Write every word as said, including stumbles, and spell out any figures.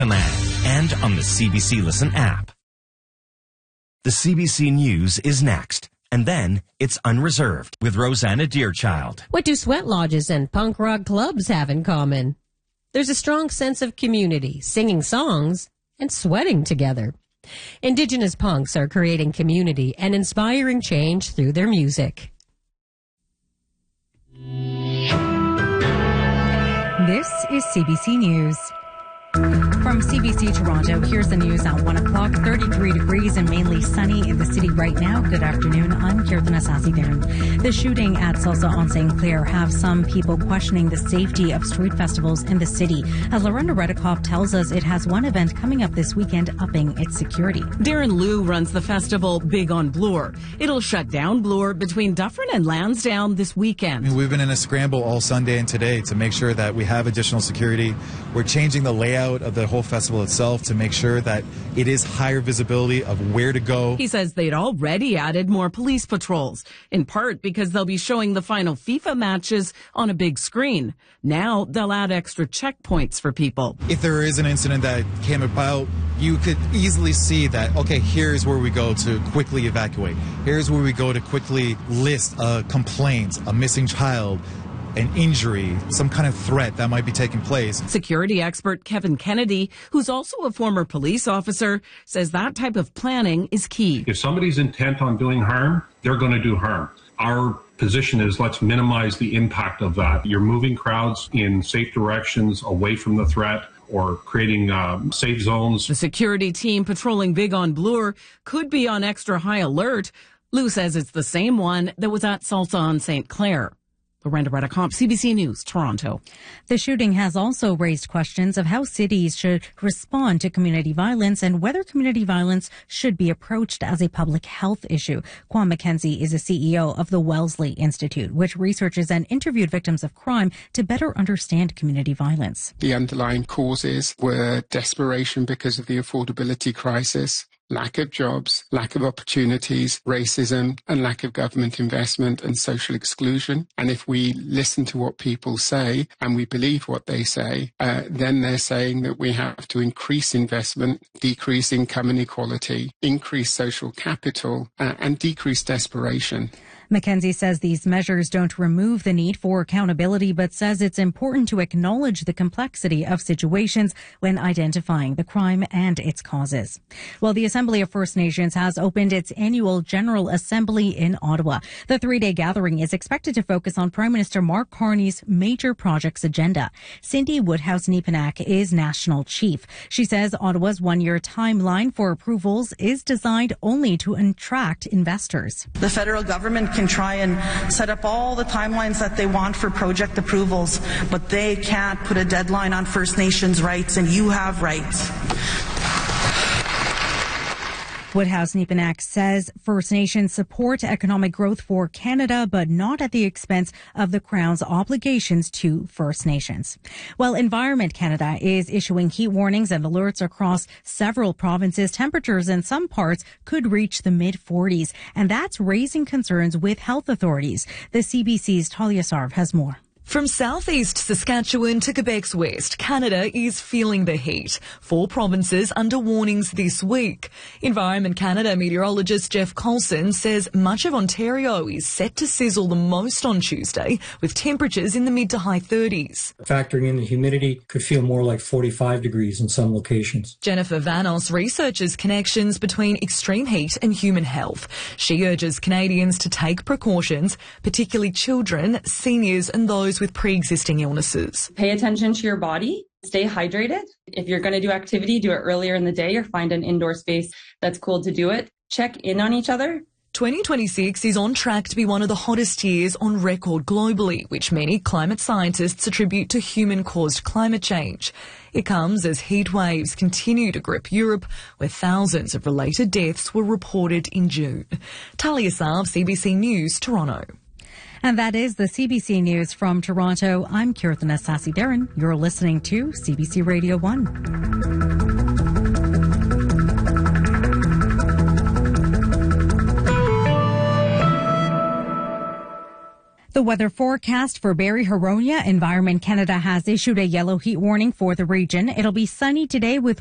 and on the C B C Listen app. The C B C News is next, and then it's Unreserved with Rosanna Deerchild. What do sweat lodges and punk rock clubs have in common? There's a strong sense of community, singing songs, and sweating together. Indigenous punks are creating community and inspiring change through their music. This is C B C News. From C B C Toronto, here's the news at one o'clock. thirty-three degrees and mainly sunny in the city right now. Good afternoon. I'm Kirtana Sasidaran. The shooting at Salsa on Saint Clair have some people questioning the safety of street festivals in the city. As Lorenda Redikoff tells us, it has one event coming up this weekend upping its security. Darren Liu runs the festival Big on Bloor. It'll shut down Bloor between Dufferin and Lansdowne this weekend. I mean, we've been in a scramble all Sunday and today to make sure that we have additional security. We're changing the layout of the whole festival itself to make sure that it is higher visibility of where to go. He says they'd already added more police patrols, in part because they'll be showing the final FIFA matches on a big screen. Now they'll add extra checkpoints for people. If there is an incident that came about, you could easily see that, okay, here's where we go to quickly evacuate. Here's where we go to quickly list a complaint, a missing child, an injury, some kind of threat that might be taking place. Security expert Kevin Kennedy, who's also a former police officer, says that type of planning is key. If somebody's intent on doing harm, they're going to do harm. Our position is let's minimize the impact of that. You're moving crowds in safe directions away from the threat or creating uh, safe zones. The security team patrolling Big on Bloor could be on extra high alert. Lou says it's the same one that was at Salsa on Saint Clair. Lorenda Redikoff, C B C News, Toronto. The shooting has also raised questions of how cities should respond to community violence and whether community violence should be approached as a public health issue. Kwame McKenzie is the C E O of the Wellesley Institute, which researches and interviewed victims of crime to better understand community violence. The underlying causes were desperation because of the affordability crisis, lack of jobs, lack of opportunities, racism, and lack of government investment and social exclusion. And if we listen to what people say and we believe what they say, uh, then they're saying that we have to increase investment, decrease income inequality, increase social capital, uh, and decrease desperation. McKenzie says these measures don't remove the need for accountability, but says it's important to acknowledge the complexity of situations when identifying the crime and its causes. Well, the Assembly of First Nations has opened its annual General Assembly in Ottawa. The three-day gathering is expected to focus on Prime Minister Mark Carney's major projects agenda. Cindy Woodhouse-Nepinak is National Chief. She says Ottawa's one-year timeline for approvals is designed only to attract investors. The federal government can try and set up all the timelines that they want for project approvals, but they can't put a deadline on First Nations rights, and you have rights. Woodhouse-Nepinak says First Nations support economic growth for Canada, but not at the expense of the Crown's obligations to First Nations. Well, Environment Canada is issuing heat warnings and alerts across several provinces. Temperatures in some parts could reach the mid forties, and that's raising concerns with health authorities. The C B C's Talia Sarv has more. From southeast Saskatchewan to Quebec's west, Canada is feeling the heat. Four provinces under warnings this week. Environment Canada meteorologist Jeff Coulson says much of Ontario is set to sizzle the most on Tuesday, with temperatures in the mid to high thirties. Factoring in the humidity, could feel more like forty-five degrees in some locations. Jennifer Vanos researches connections between extreme heat and human health. She urges Canadians to take precautions, particularly children, seniors and those with pre-existing illnesses. Pay attention to your body. Stay hydrated. If you're going to do activity, do it earlier in the day or find an indoor space that's cool to do it. Check in on each other. twenty twenty-six is on track to be one of the hottest years on record globally, which many climate scientists attribute to human-caused climate change. It comes as heat waves continue to grip Europe, where thousands of related deaths were reported in June. Talia Sarv, C B C News, Toronto. And that is the C B C News from Toronto. I'm Kirtana Sasidaran. You're listening to C B C Radio one. The The weather forecast for Barrie Huronia. Environment Canada has issued a yellow heat warning for the region. It'll be sunny today with